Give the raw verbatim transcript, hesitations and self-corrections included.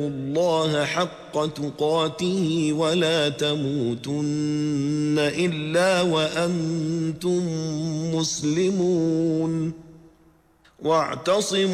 الله حق تقاته ولا تموتن إلا وأنتم مسلمون واعتصموا